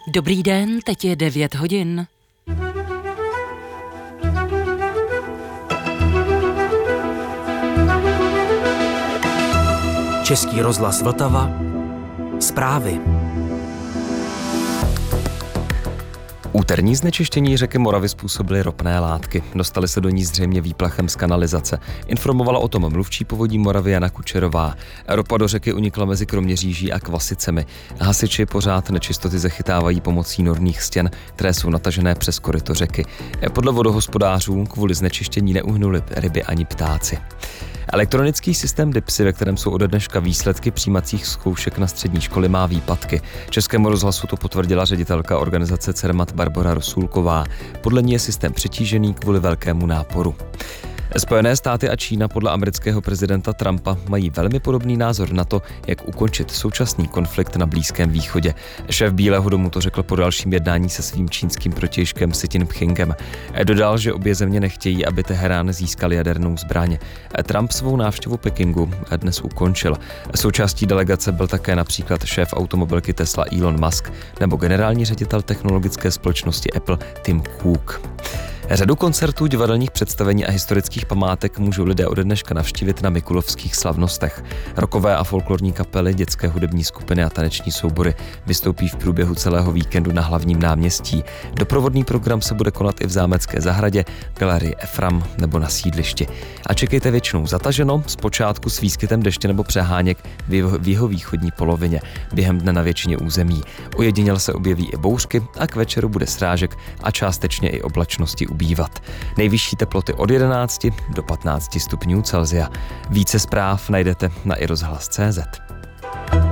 Dobrý den, teď je 9 hodin. Český rozhlas Vltava. Zprávy. Úterní znečištění řeky Moravy způsobily ropné látky. Dostaly se do ní zřejmě výplachem z kanalizace. Informovala o tom mluvčí Povodí Moravy Jana Kučerová. Ropa do řeky unikla mezi Kroměříží a Kvasicemi. Hasiči pořád nečistoty zachytávají pomocí norných stěn, které jsou natažené přes koryto řeky. Podle vodohospodářů kvůli znečištění neuhnuly ryby ani ptáci. Elektronický systém DIPSy, ve kterém jsou ode dneška výsledky přijímacích zkoušek na střední školy, má výpadky. Českému rozhlasu to potvrdila ředitelka organizace CERMAT Barbora Rosůlková. Podle ní je systém přetížený kvůli velkému náporu. Spojené státy a Čína podle amerického prezidenta Trumpa mají velmi podobný názor na to, jak ukončit současný konflikt na Blízkém východě. Šéf Bílého domu to řekl po dalším jednání se svým čínským protějškem Xi Jinpingem. Dodal, že obě země nechtějí, aby Teherán získal jadernou zbraň. Trump svou návštěvu Pekingu dnes ukončil. Součástí delegace byl také například šéf automobilky Tesla Elon Musk nebo generální ředitel technologické společnosti Apple Tim Cook. Řadu koncertů, divadelních představení a historických památek můžou lidé ode dneška navštívit na mikulovských slavnostech. Rockové a folklorní kapely, dětské hudební skupiny a taneční soubory vystoupí v průběhu celého víkendu na hlavním náměstí. Doprovodný program se bude konat i v Zámecké zahradě, galerii Efram nebo na sídlišti. A čekejte většinou zataženo, zpočátku s výskytem deště nebo přeháněk v jihovýchodní polovině. Během dne na většině území. Ojediněle se objeví i bouřky a k večeru bude srážek a částečně i oblačnosti ubývat. Nejvyšší teploty od 11 do 15 stupňů Celsia. Více zpráv najdete na iRozhlas.cz.